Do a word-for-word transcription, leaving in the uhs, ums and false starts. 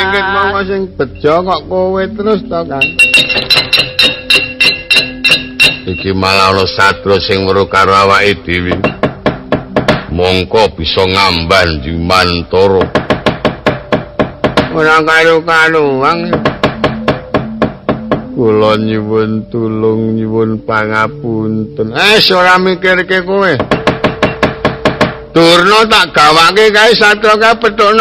singkit mongko sing bejo kok kowe terus to, Kang. Iki malah ana satru sing weruh karo awake dhewe. Mongko bisa ngamban Jumantara. Ora karo-karuang. Kula nyuwun tulung nyuwun pangapunten. Eh, ora mikirke kowe. Durna tak gawake kae satra kae petokno